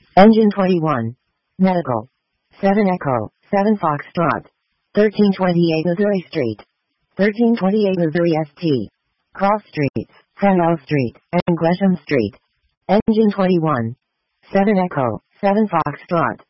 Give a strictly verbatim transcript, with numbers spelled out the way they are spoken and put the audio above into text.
Engine twenty-one. Medical. seven Echo, seven Foxtrot. thirteen twenty-eight Missouri Street. thirteen twenty-eight Missouri S T. Cross Streets, Fenwell Street, and Gresham Street. Engine twenty-one. seven Echo, seven Foxtrot.